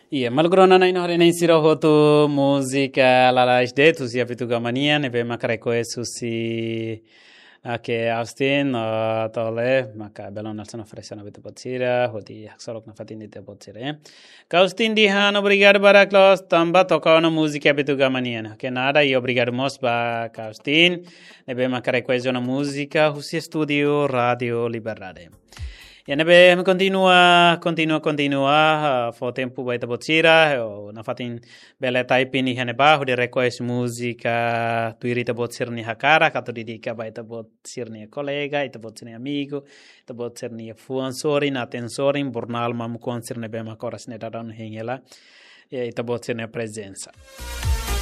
Iya, malgrona na inore na insiro hotu música lalas detus ia pitu gamania nebe makareko susi ake Austin tole maka belon alsan oferecendo bitu potsira hoti solok na fatini te potsira Austin dihan obrigado para clos tamba toca na música bitu gamania que nada e obrigado mos ba Austin nebe makareko na música husi studio radio liberdade. E nebe continua fo tempo baita botsira na fatin bele taipini hene bahu de request música tu irita botsir ni hakara kato didika baita botsir ni colega ita botsir ni amigo ita botsir ni fuansori na tensori bornal mam concert nebe ma coras ne dadan hengela ita botsir ni presenza